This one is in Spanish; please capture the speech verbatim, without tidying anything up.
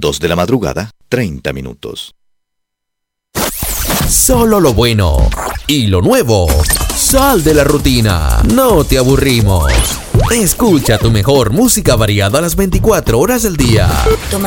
dos de la madrugada, treinta minutos. Solo lo bueno y lo nuevo. Sal de la rutina. No te aburrimos. Escucha tu mejor música variada a las veinticuatro horas del día. Toma